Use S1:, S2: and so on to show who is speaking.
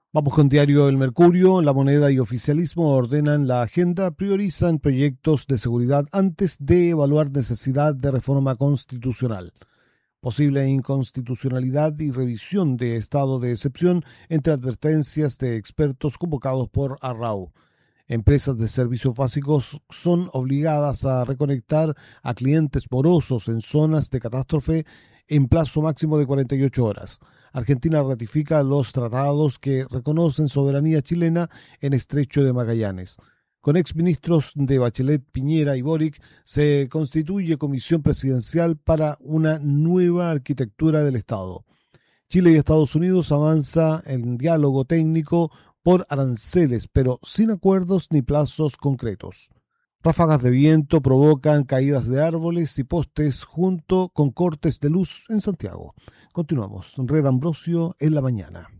S1: Vamos con diario El Mercurio. La Moneda y oficialismo ordenan la agenda, priorizan proyectos de seguridad antes de evaluar necesidad de reforma constitucional. Posible inconstitucionalidad y revisión de estado de excepción entre advertencias de expertos convocados por Arrau. Empresas de servicios básicos son obligadas a reconectar a clientes morosos en zonas de catástrofe en plazo máximo de 48 horas. Argentina ratifica los tratados que reconocen soberanía chilena en Estrecho de Magallanes. Con exministros de Bachelet, Piñera y Boric se constituye comisión presidencial para una nueva arquitectura del Estado. Chile y Estados Unidos avanza en diálogo técnico por aranceles, pero sin acuerdos ni plazos concretos. Ráfagas de viento provocan caídas de árboles y postes junto con cortes de luz en Santiago. Continuamos. Red Ambrosio en la mañana.